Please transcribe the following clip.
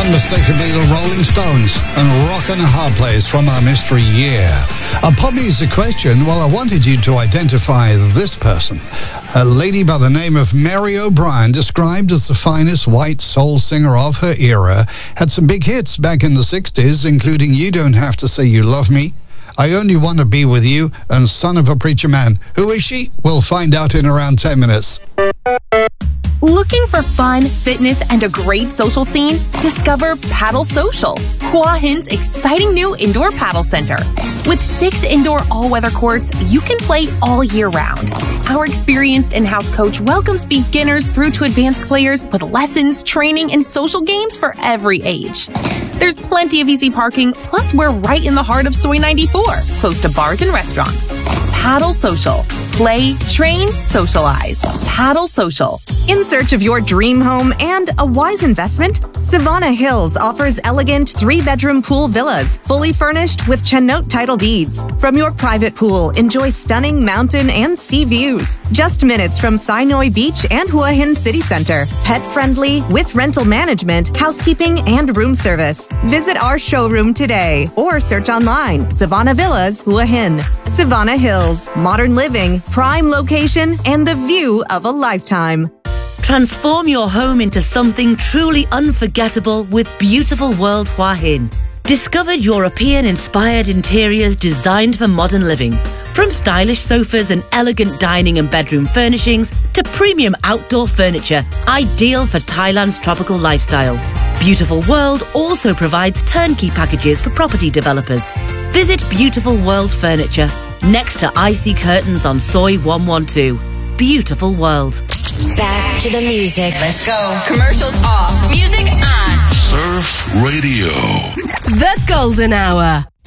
unmistakably the Rolling Stones and Rockin' a Hard Place from our mystery year. A pop music question. Well, I wanted you to identify this person. A lady by the name of Mary O'Brien, described as the finest white soul singer of her era, had some big hits back in the 60s, including You Don't Have to Say You Love Me, I Only Want to Be With You, and Son of a Preacher Man. Who is she? We'll find out in around 10 minutes. Looking for fun, fitness, and a great social scene? Discover Paddle Social, Hua Hin's exciting new indoor paddle center. With 6 indoor all-weather courts, you can play all year round. Our experienced in-house coach welcomes beginners through to advanced players with lessons, training, and social games for every age. There's plenty of easy parking, plus we're right in the heart of Soy 94, close to bars and restaurants. Paddle Social. Play, train, socialize. Paddle Social. In search of your dream home and a wise investment? Savannah Hills offers elegant 3-bedroom pool villas, fully furnished with Chennote title deeds. From your private pool, enjoy stunning mountain and sea views. Just minutes from Sinoi Beach and Hua Hin City Center. Pet-friendly, with rental management, housekeeping, and room service. Visit our showroom today or search online. Savannah Villas, Hua Hin. Savannah Hills. Modern living, prime location, and the view of a lifetime. Transform your home into something truly unforgettable with Beautiful World Hua Hin. Discover European-inspired interiors designed for modern living. From stylish sofas and elegant dining and bedroom furnishings to premium outdoor furniture, ideal for Thailand's tropical lifestyle. Beautiful World also provides turnkey packages for property developers. Visit Beautiful World Furniture, next to Icy Curtains on Soy 112. Beautiful World. Back to the music. Let's go. Commercials off. Music on. Surf Radio. The Golden Hour.